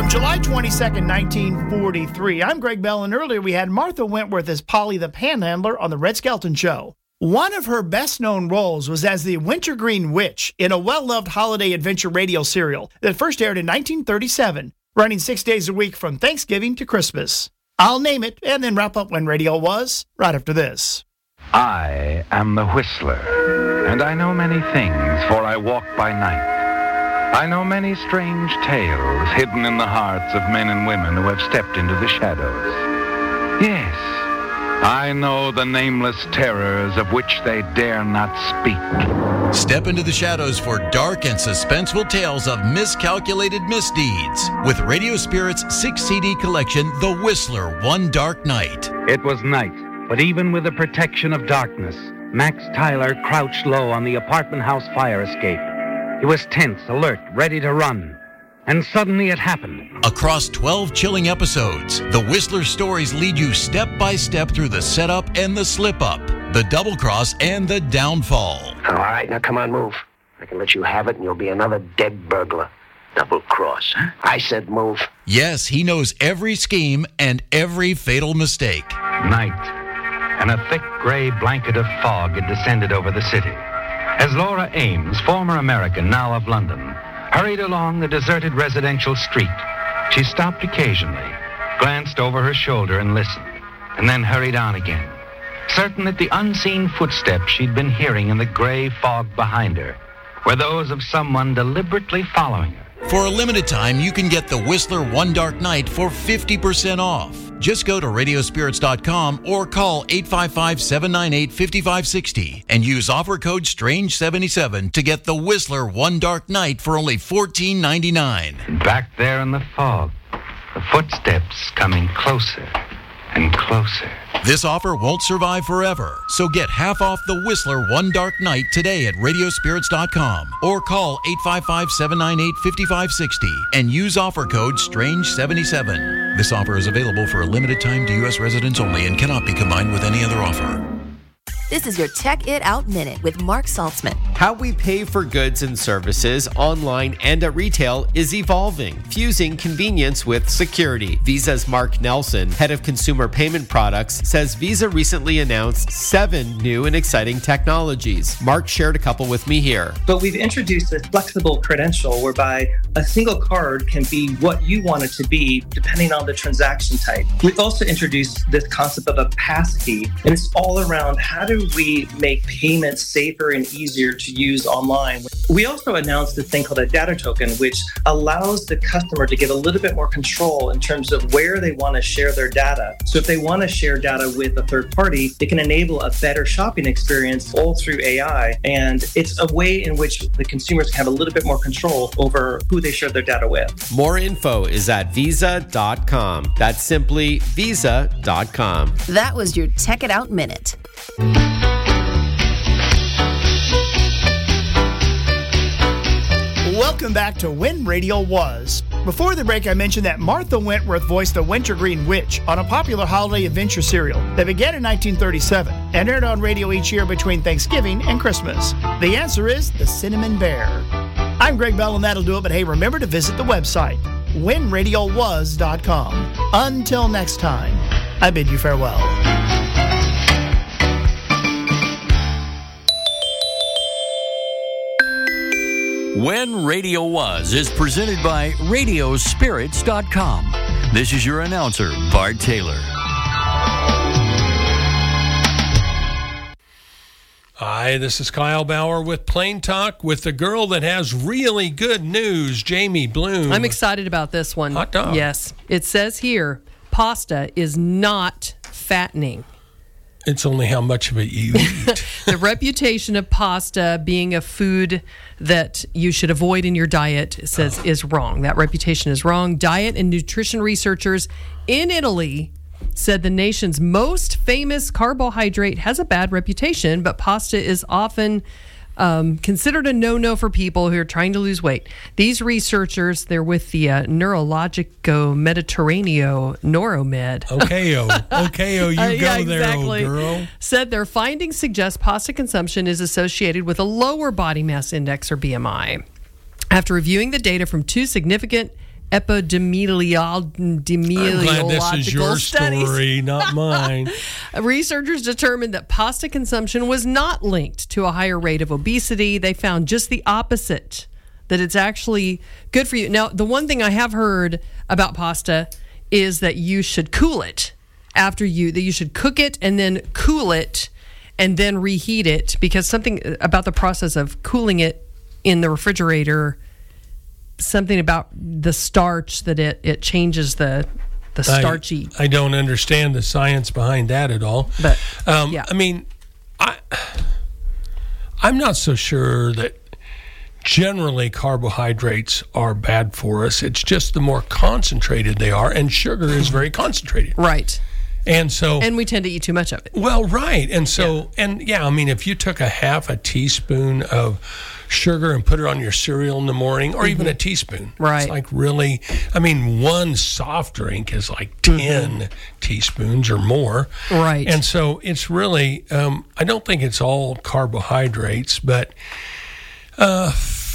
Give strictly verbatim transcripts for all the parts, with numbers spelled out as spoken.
From July twenty-second, nineteen forty-three, I'm Greg Bell, and earlier we had Martha Wentworth as Polly the Panhandler on The Red Skelton Show. One of her best-known roles was as the Wintergreen Witch in a well-loved holiday adventure radio serial that first aired in nineteen thirty-seven, running six days a week from Thanksgiving to Christmas. I'll name it and then wrap up When Radio Was right after this. I am the Whistler, and I know many things, for I walk by night. I know many strange tales hidden in the hearts of men and women who have stepped into the shadows. Yes, I know the nameless terrors of which they dare not speak. Step into the shadows for dark and suspenseful tales of miscalculated misdeeds with Radio Spirit's six-C D collection, The Whistler, One Dark Night. It was night, but even with the protection of darkness, Max Tyler crouched low on the apartment house fire escape. He was tense, alert, ready to run. And suddenly it happened. Across twelve chilling episodes, the Whistler stories lead you step by step through the setup and the slip-up, the double-cross and the downfall. All right, now come on, move. I can let you have it and you'll be another dead burglar. Double-cross, huh? I said move. Yes, he knows every scheme and every fatal mistake. Night, and a thick gray blanket of fog had descended over the city. As Laura Ames, former American, now of London, hurried along the deserted residential street, she stopped occasionally, glanced over her shoulder and listened, and then hurried on again, certain that the unseen footsteps she'd been hearing in the gray fog behind her were those of someone deliberately following her. For a limited time, you can get the Whistler One Dark Night for fifty percent off. Just go to radio spirits dot com or call eight five five, seven nine eight, five five six zero and use offer code strange seventy-seven to get the Whistler One Dark Night for only fourteen ninety-nine. Back there in the fog, the footsteps coming closer and closer. This offer won't survive forever, so get half off the Whistler One Dark Night today at radio spirits dot com or call eight five five, seven nine eight, five five six zero and use offer code strange seventy-seven. This offer is available for a limited time to U S residents only and cannot be combined with any other offer. This is your Check It Out Minute with Mark Saltzman. How we pay for goods and services online and at retail is evolving, fusing convenience with security. Visa's Mark Nelson, head of consumer payment products, says Visa recently announced seven new and exciting technologies. Mark shared a couple with me here. But we've introduced a flexible credential whereby a single card can be what you want it to be depending on the transaction type. We've also introduced this concept of a passkey, and it's all around how do we make payments safer and easier to use online. We also announced this thing called a data token, which allows the customer to get a little bit more control in terms of where they want to share their data. So if they want to share data with a third party, it can enable a better shopping experience all through A I. And it's a way in which the consumers can have a little bit more control over who they share their data with. More info is at visa dot com. That's simply visa dot com. That was your Check It Out Minute. Welcome back to When Radio Was. Before the break, I mentioned that Martha Wentworth voiced the Wintergreen Witch on a popular holiday adventure serial that began in nineteen thirty-seven and aired on radio each year between Thanksgiving and Christmas. The answer is the Cinnamon Bear. I'm Greg Bell, and that'll do it, but hey, remember to visit the website, when radio was dot com. Until next time, I bid you farewell. When Radio Was is presented by radio spirits dot com. This is your announcer, Bart Taylor. Hi, this is Kyle Bauer with Plain Talk with the girl that has really good news, Jamie Bloom. I'm excited about this one. Hot dog. Yes. It says here, pasta is not fattening. It's only how much of it you eat. The reputation of pasta being a food that you should avoid in your diet says oh. is wrong. That reputation is wrong. Diet and nutrition researchers in Italy said the nation's most famous carbohydrate has a bad reputation, but pasta is often um, considered a no-no for people who are trying to lose weight. These researchers, they're with the uh, Neurologico Mediterraneo Neuromed. Okay-o. Okay-o, you uh, go yeah, there, exactly. old girl. Said their findings suggest pasta consumption is associated with a lower body mass index or B M I. After reviewing the data from two significant epidemiological I'm glad this is your studies. story, not mine. Researchers determined that pasta consumption was not linked to a higher rate of obesity. They found just the opposite, that it's actually good for you. Now, the one thing I have heard about pasta is that you should cool it after you, that you should cook it and then cool it and then reheat it, because something about the process of cooling it in the refrigerator, something about the starch, that it, it changes the the starchy. I, I don't understand the science behind that at all. But um, yeah. I mean, I I'm not so sure that generally carbohydrates are bad for us. It's just the more concentrated they are, and sugar is very concentrated. Right. And so, and we tend to eat too much of it. Well, right. And so, Yeah. and yeah, I mean, if you took a half a teaspoon of sugar and put it on your cereal in the morning, or even a teaspoon, Right. it's like really, I mean, one soft drink is like ten teaspoons or more. Right. And so it's really, um, I don't think it's all carbohydrates, but uh,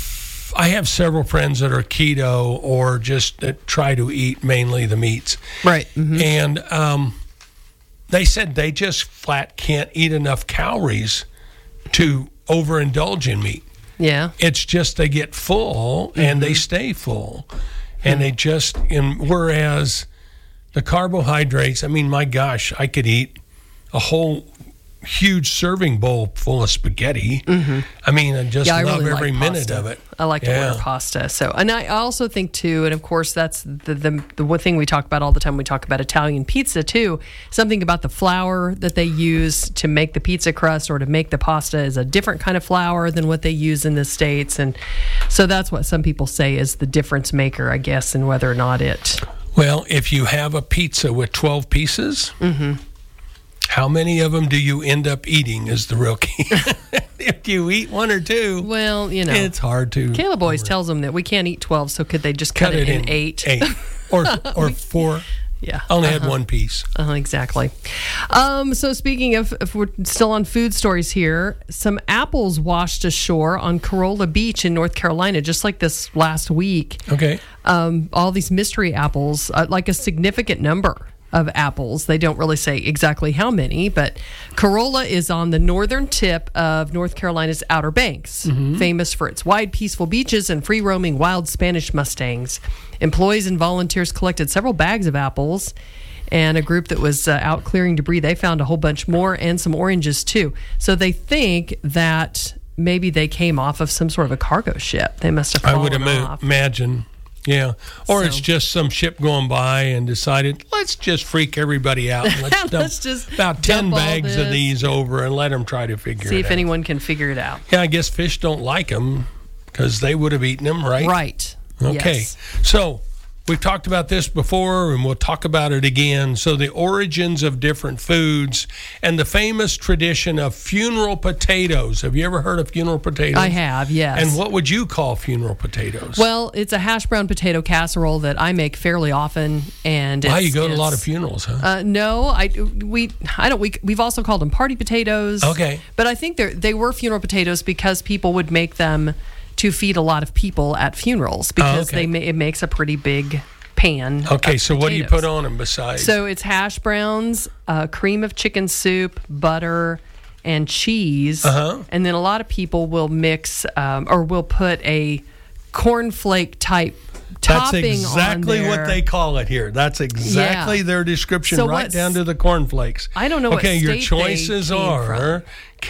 I have several friends that are keto or just that try to eat mainly the meats. Right. Mhm. And um, they said they just flat can't eat enough calories to overindulge in meat. Yeah. It's just they get full and they stay full. And they just, and whereas the carbohydrates, I mean, my gosh, I could eat a whole huge serving bowl full of spaghetti. I mean, I just Yeah, I love really every like minute pasta. of it. I like to Yeah. order pasta. So, and I also think too, and of course that's the, the the one thing we talk about all the time. We talk about Italian pizza too. Something about the flour that they use to make the pizza crust or to make the pasta is a different kind of flour than what they use in the States, and so that's what some people say is the difference maker, I guess, in whether or not it. Well, if you have a pizza with twelve pieces, how many of them do you end up eating is the real key. If you eat one or two, Well, you know, it's hard to. Caleb always tells them that we can't eat twelve, so could they just cut, it, in, eight? Eight. Or, or four. Yeah. I only Uh-huh. had one piece. Uh, exactly. Um, so speaking of, if we're still on food stories here, some apples washed ashore on Corolla Beach in North Carolina, just like this last week. Okay. Um, all these mystery apples, uh, like a significant number of apples. They don't really say exactly how many, but Corolla is on the northern tip of North Carolina's Outer Banks, famous for its wide, peaceful beaches and free-roaming wild Spanish Mustangs. Employees and volunteers collected several bags of apples, and a group that was uh, out clearing debris, they found a whole bunch more and some oranges too. So they think that maybe they came off of some sort of a cargo ship. They must have I fallen would ima- off. imagine. Yeah. Or it's So- just some ship going by and decided, let's just freak everybody out. And let's dump Let's just about ten dump all bags of this. these over and let them try to figure See it if out. anyone can figure it out. Yeah, I guess fish don't like them because they would have eaten them, right? Right. Okay. Yes. So we've talked about this before and we'll talk about it again. So the origins of different foods and the famous tradition of funeral potatoes. Have you ever heard of funeral potatoes? I have, yes. And what would you call funeral potatoes? Well, it's a hash brown potato casserole that I make fairly often, and Wow, it's, you go to a lot of it's- funerals, huh? Uh, no, I we I don't we we've also called them party potatoes. Okay. but I think they they were funeral potatoes because people would make them to feed a lot of people at funerals because okay. they ma- it makes a pretty big pan. Okay, of so what do you potatoes. put on them besides? So it's hash browns, uh, cream of chicken soup, butter, and cheese. Uh-huh. And then a lot of people will mix um, or will put a cornflake type That's topping exactly on there. what they call it here. That's exactly Yeah. their description, So right what's- down to the cornflakes. I don't know what Okay, your state they choices came are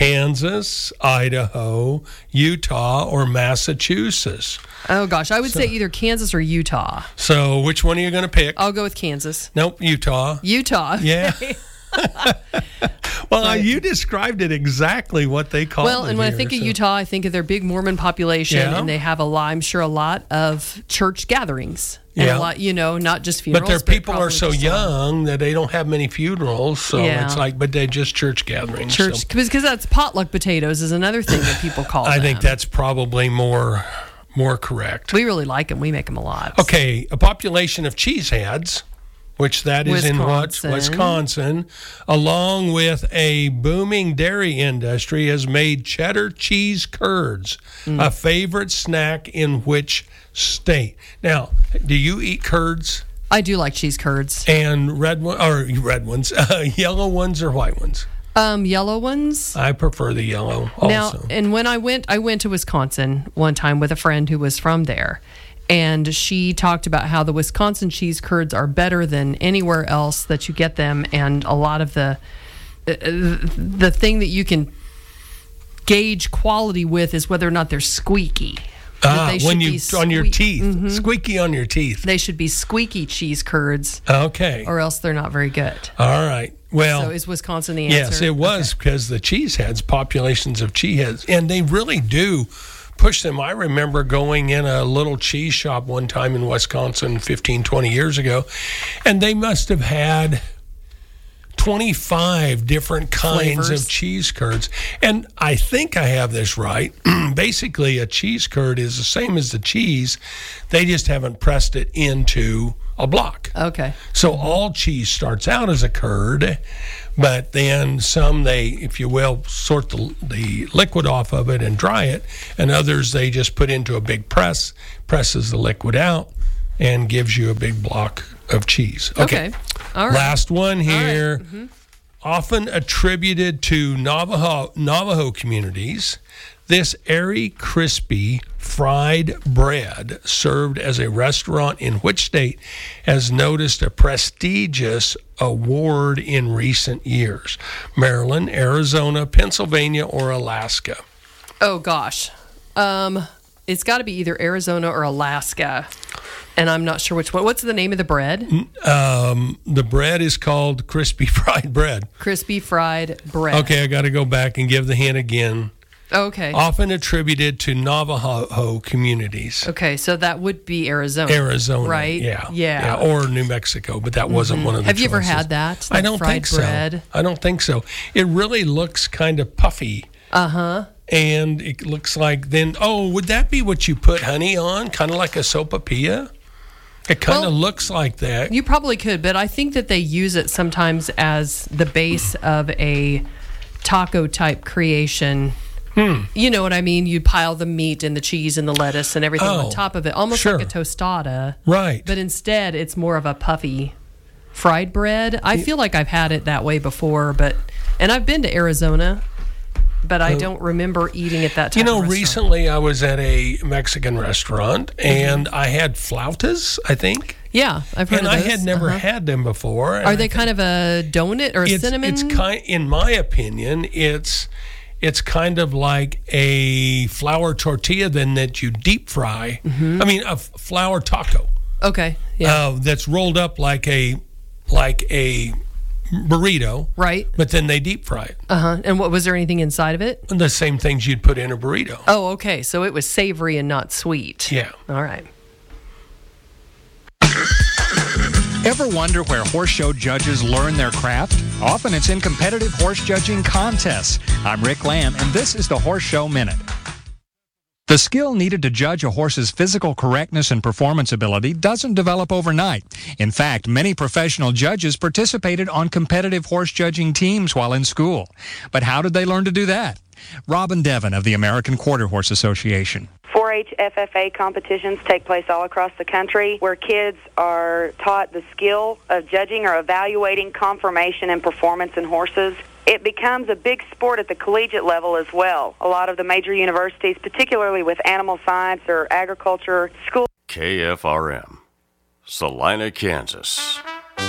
Kansas, Idaho, Utah, or Massachusetts. Oh gosh, I would say either Kansas or Utah. So which one are you going to pick? I'll go with Kansas. Nope, Utah. Utah. Yeah. Well, uh, you described it exactly what they call Well, it and when I here, think of so- Utah, I think of their big Mormon population, Yeah. and they have a lot, I'm sure, a lot of church gatherings. And Yeah. a lot, you know, not just But funerals. their people are probably so just young that they don't have many funerals. So Yeah. it's like, but they just church gatherings. Church, so because that's potluck potatoes is another thing that people call I them. think that's probably more more correct. We really like them. We make them a lot. Okay, a population of cheeseheads which that is in what? Wisconsin. Wisconsin, along with a booming dairy industry, has made cheddar cheese curds Mm. a favorite snack in which state? Now, do you eat curds? I do like cheese curds. And red one or red ones, uh, yellow ones or white ones? Um, yellow ones. I prefer the yellow also. Now, and when I went, I went to Wisconsin one time with a friend who was from there, and she talked about how the Wisconsin cheese curds are better than anywhere else that you get them, and a lot of the uh, the thing that you can gauge quality with is whether or not they're squeaky. Ah, they when should you be on your squeak- teeth, Mhm. squeaky on your teeth. They should be squeaky cheese curds, Okay. or else they're not very good. All right. Well, So is Wisconsin the answer? yes, it was because the cheeseheads, populations of cheeseheads, and they really do push them. I remember going in a little cheese shop one time in Wisconsin fifteen, twenty years ago, and they must have had twenty-five different kinds Flavors. of cheese curds. And I think I have this right. Basically, a cheese curd is the same as the cheese. They just haven't pressed it into a block. Okay. So all cheese starts out as a curd, but then some they, if you will, sort the, the liquid off of it and dry it, and others they just put into a big press, presses the liquid out, and gives you a big block of cheese. Okay. Okay. All right. Last one here. All right. Mhm. Often attributed to Navajo Navajo communities, this airy, crispy, fried bread served as a restaurant in which state has noticed a prestigious award in recent years? Maryland, Arizona, Pennsylvania, or Alaska? Oh gosh, um, it's got to be either Arizona or Alaska, and I'm not sure which one. What's the name of the bread? Um, the bread is called crispy fried bread. Crispy fried bread. Okay, I got to go back and give the hint again. Okay. Often attributed to Navajo communities. Okay, so that would be Arizona. Arizona, right? Yeah, Yeah. or New Mexico, but that wasn't Mhm. one of the Have you ever choices. had that? I That don't fried think so. bread? I don't think so. It really looks kind of puffy. Uh huh. And it looks like then, oh, would that be what you put honey on? Kind of like a sopapilla? It kind of Well, looks like that. You probably could, but I think that they use it sometimes as the base of a taco type creation. Hmm. You know what I mean? You pile the meat and the cheese and the lettuce and everything Oh, on top of it, almost sure. like a tostada. Right. But instead, it's more of a puffy fried bread. I feel like I've had it that way before, but and I've been to Arizona, but I Uh, don't remember eating at that time. You know, recently I was at a Mexican restaurant and I had flautas, I think. Yeah, I've heard and of I those. had never Uh-huh. had them before. and Are I they think kind of a donut or a it's, cinnamon? It's kind, in my opinion, it's it's kind of like a flour tortilla then that you deep fry. Mhm. I mean, a f- flour taco. Okay. Yeah. Uh, that's rolled up like a like a burrito. Right. But then they deep fry it. Uh huh. And what was there anything inside of it? The same things you'd put in a burrito. Oh, okay. So it was savory and not sweet. Yeah. All right. Ever wonder where horse show judges learn their craft? Often it's in competitive horse judging contests. I'm Rick Lamb, and this is the Horse Show Minute. The skill needed to judge a horse's physical correctness and performance ability doesn't develop overnight. In fact, many professional judges participated on competitive horse judging teams while in school. But how did they learn to do that? Robin Devon of the American Quarter Horse Association. four H F F A competitions take place all across the country where kids are taught the skill of judging or evaluating conformation and performance in horses. It becomes a big sport at the collegiate level as well. A lot of the major universities, particularly with animal science or agriculture schools. K F R M, Salina, Kansas.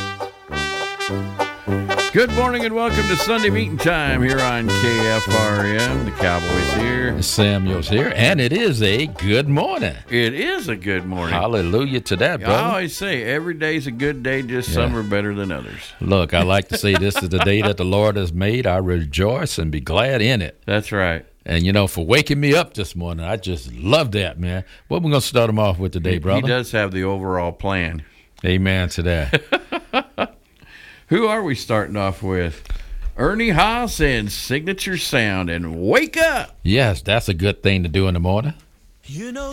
Good morning and welcome to Sunday Meeting Time here on K F R M. The Cowboys here. Samuel's here, and it is a good morning. It is a good morning. Hallelujah to that, I brother. always say every day's a good day, just Yeah. some are better than others. Look, I like to say this is the day that the Lord has made. I rejoice and be glad in it. That's right. And, you know, for waking me up this morning, I just love that, man. What we going to start them off with today, brother? He does have the overall plan. Amen to that. Who are we starting off with? Ernie Haas and Signature Sound and Wake Up. Yes, that's a good thing to do in the morning. You know